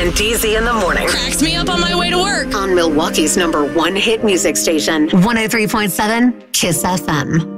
and DZ in the morning. Cracks me up on my way to work. On Milwaukee's #1 hit music station, 103.7 KISS FM.